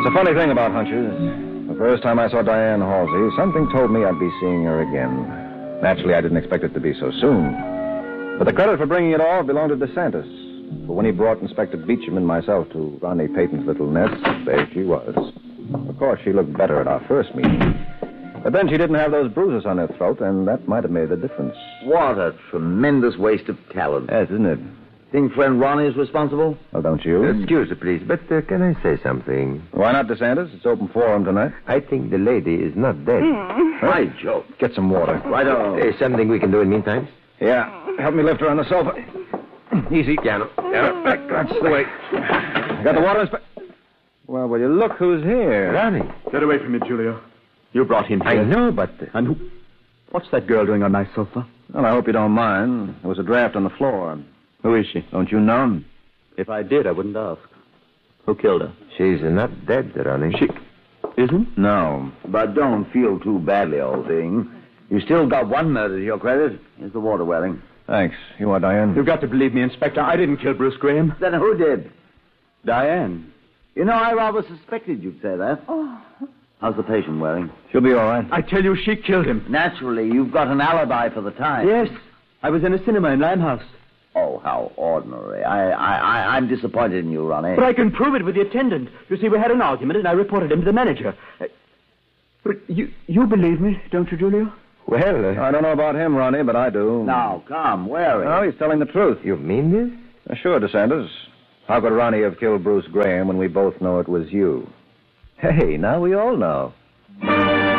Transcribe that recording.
It's a funny thing about hunches. The first time I saw Diane Halsey, something told me I'd be seeing her again. Naturally, I didn't expect it to be so soon. But the credit for bringing it all belonged to DeSantis. For when he brought Inspector Beecham and myself to Ronnie Payton's little nest, there she was. Of course, she looked better at our first meeting. But then she didn't have those bruises on her throat, and that might have made the difference. What a tremendous waste of talent. Yes, isn't it? Think friend Ronnie is responsible? Well, don't you? Excuse me, please, but can I say something? Why not, DeSantis? It's open forum tonight. I think the lady is not dead. By Joe. Get some water. Right on. There's something we can do in the meantime? Yeah. Help me lift her on the sofa. Easy. Piano. That's the way. Got the water, Well, will you look who's here? Ronnie. Get away from me, Julio. You brought him here. I know, but... And who... What's that girl doing on my sofa? Well, I hope you don't mind. There was a draft on the floor. Who is she? Don't you know? If I did, I wouldn't ask. Who killed her? She's not dead, Ronnie. She... Isn't? No. But don't feel too badly, old thing. You still got one murder to your credit. Here's the water, Welling. Thanks. You are Diane? You've got to believe me, Inspector. I didn't kill Bruce Graham. Then who did? Diane. You know, I rather suspected you'd say that. Oh. How's the patient, Welling? She'll be all right. I tell you, she killed him. Naturally, you've got an alibi for the time. Yes. I was in a cinema in Limehouse. Oh, how ordinary. I'm disappointed in you, Ronnie. But I can prove it with the attendant. You see, we had an argument, and I reported him to the manager. But you believe me, don't you, Julio? Well, I don't know about him, Ronnie, but I do. Now, come, where is No, he's telling the truth. you mean this? Sure, DeSantis. How could Ronnie have killed Bruce Graham when we both know it was you? Hey, now we all know.